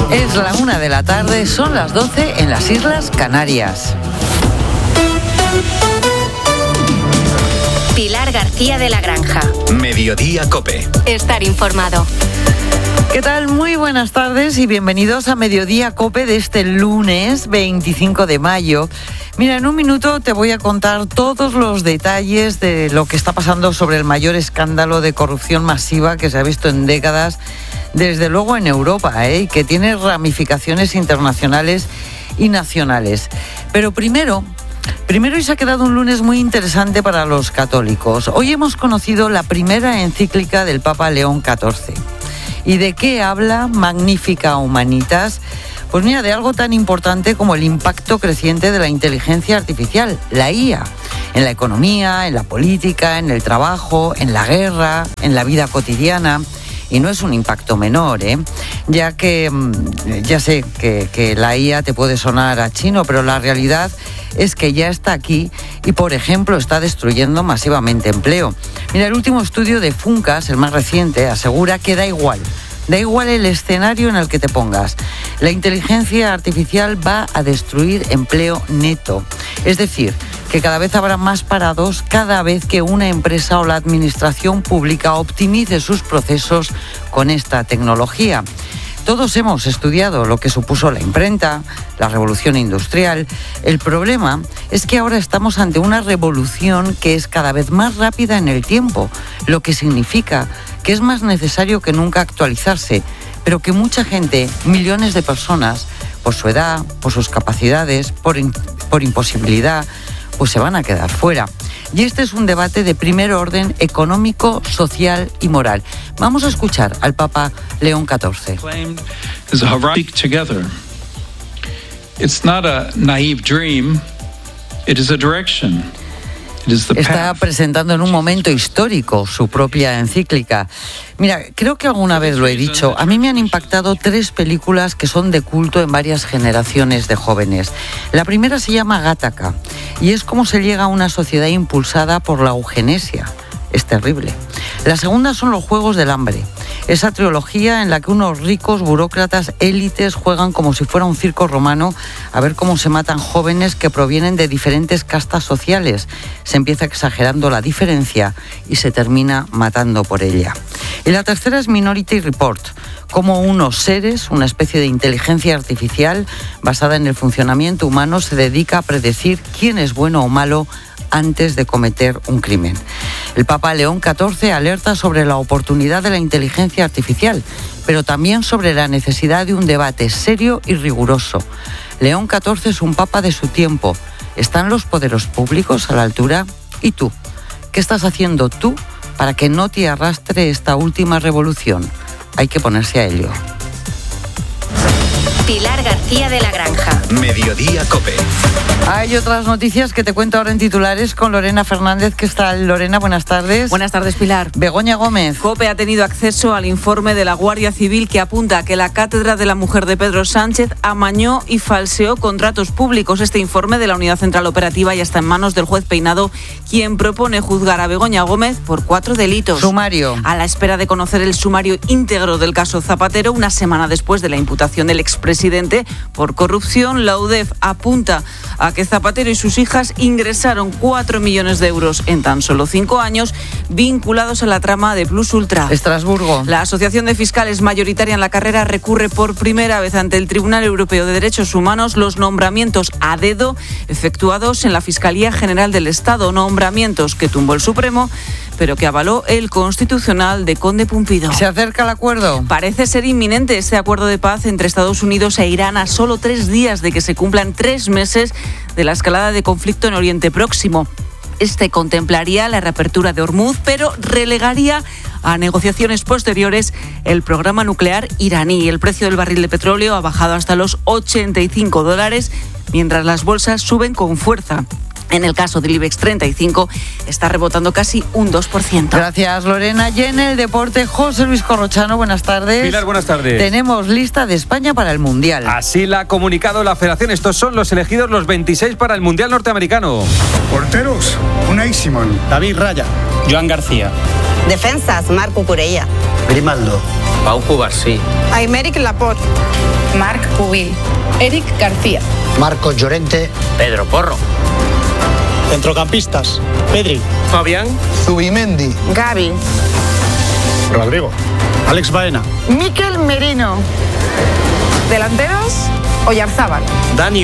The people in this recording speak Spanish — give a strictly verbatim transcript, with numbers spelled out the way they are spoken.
Es la una de la tarde, son las doce en las Islas Canarias. Pilar García de la Granja. Mediodía COPE. Estar informado. ¿Qué tal? Muy buenas tardes y bienvenidos a Mediodía COPE de este lunes veinticinco de mayo. Mira, en un minuto te voy a contar todos los detalles de lo que está pasando sobre el mayor escándalo de corrupción masiva que se ha visto en décadas, desde luego en Europa, ¿eh? que tiene ramificaciones internacionales y nacionales. Pero primero... Primero, hoy se ha quedado un lunes muy interesante para los católicos. Hoy hemos conocido la primera encíclica del Papa León catorce. ¿Y de qué habla Magnificat Humanitas? Pues mira, de algo tan importante como el impacto creciente de la inteligencia artificial, la I A, en la economía, en la política, en el trabajo, en la guerra, en la vida cotidiana. Y no es un impacto menor, ¿eh? ya que ya sé que, que la I A te puede sonar a chino, pero la realidad es que ya está aquí y, por ejemplo, está destruyendo masivamente empleo. Mira, el último estudio de Funcas, el más reciente, asegura que da igual, da igual el escenario en el que te pongas. La inteligencia artificial va a destruir empleo neto. Es decir, que cada vez habrá más parados cada vez que una empresa o la administración pública optimice sus procesos con esta tecnología. Todos hemos estudiado lo que supuso la imprenta, la revolución industrial. El problema es que ahora estamos ante una revolución que es cada vez más rápida en el tiempo, lo que significa que es más necesario que nunca actualizarse, pero que mucha gente, millones de personas, por su edad, por sus capacidades, por, in- por imposibilidad, pues se van a quedar fuera. Y este es un debate de primer orden económico, social y moral. Vamos a escuchar al Papa León catorce. It's not a naive dream, it is a direction. Está presentando en un momento histórico su propia encíclica. Mira, creo que alguna vez lo he dicho, a mí me han impactado tres películas que son de culto en varias generaciones de jóvenes. La primera se llama Gattaca y es cómo se llega a una sociedad impulsada por la eugenesia. Es terrible. La segunda son Los Juegos del Hambre. Esa trilogía en la que unos ricos burócratas élites juegan como si fuera un circo romano a ver cómo se matan jóvenes que provienen de diferentes castas sociales. Se empieza exagerando la diferencia y se termina matando por ella. Y la tercera es Minority Report, cómo unos seres, una especie de inteligencia artificial basada en el funcionamiento humano, se dedica a predecir quién es bueno o malo antes de cometer un crimen. El Papa León catorce alerta sobre la oportunidad de la inteligencia artificial, pero también sobre la necesidad de un debate serio y riguroso. León catorce es un papa de su tiempo. ¿Están los poderes públicos a la altura? ¿Y tú? ¿Qué estás haciendo tú para que no te arrastre esta última revolución? Hay que ponerse a ello. Pilar García de la Granja. Mediodía COPE. Hay otras noticias que te cuento ahora en titulares con Lorena Fernández. ¿Qué tal, Lorena? Buenas tardes. Buenas tardes, Pilar. Begoña Gómez. COPE ha tenido acceso al informe de la Guardia Civil que apunta a que la Cátedra de la Mujer de Pedro Sánchez amañó y falseó contratos públicos. Este informe de la Unidad Central Operativa ya está en manos del juez Peinado, quien propone juzgar a Begoña Gómez por cuatro delitos. Sumario. A la espera de conocer el sumario íntegro del caso Zapatero, una semana después de la imputación del expresidente por corrupción, la U D E F apunta a que Zapatero y sus hijas ingresaron cuatro millones de euros en tan solo cinco años vinculados a la trama de Plus Ultra. Estrasburgo. La Asociación de Fiscales mayoritaria en la carrera recurre por primera vez ante el Tribunal Europeo de Derechos Humanos los nombramientos a dedo efectuados en la Fiscalía General del Estado, nombramientos que tumbó el Supremo, pero que avaló el Constitucional de Conde Pumpido. ¿Se acerca el acuerdo? Parece ser inminente este acuerdo de paz entre Estados Unidos e Irán a solo tres días de que se cumplan tres meses de la escalada de conflicto en Oriente Próximo. Este contemplaría la reapertura de Hormuz, pero relegaría a negociaciones posteriores el programa nuclear iraní. El precio del barril de petróleo ha bajado hasta los ochenta y cinco dólares, mientras las bolsas suben con fuerza. En el caso del IBEX treinta y cinco está rebotando casi un dos por ciento. Gracias, Lorena. Y en el deporte, José Luis Corrochano, buenas tardes. Pilar, buenas tardes. Tenemos lista de España para el Mundial. Así la ha comunicado la Federación. Estos son los elegidos, los veintiséis para el Mundial norteamericano. Porteros, Unai Simón, David Raya, Joan García. Defensas, Marc Cucurella. Grimaldo. Pau Cubarsí. Aymeric Laporte. Marc Pubil. Eric García. Marcos Llorente. Pedro Porro. Centrocampistas: Pedri, Fabián. Zubimendi, Gavi. Rodrigo, Alex Baena, Mikel Merino. Delanteros: Oyarzábal. Dani